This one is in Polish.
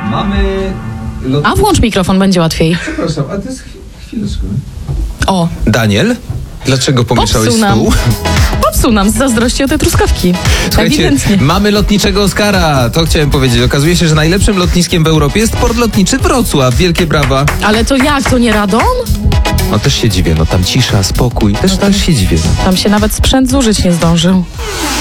Mamy... A włącz mikrofon, będzie łatwiej. Przepraszam, a to jest chwileczkę. O, Daniel, dlaczego pomieszałeś stół? Popsuł nam z zazdrości o te truskawki. Słuchajcie, Ewidentnie. mamy lotniczego Oscara, to chciałem powiedzieć. Okazuje się, że najlepszym lotniskiem w Europie jest port lotniczy Wrocław. Wielkie brawa. Ale to jak? To nie Radom? No też się dziwię, no tam cisza, spokój, też się dziwię. Tam się nawet sprzęt zużyć nie zdążył.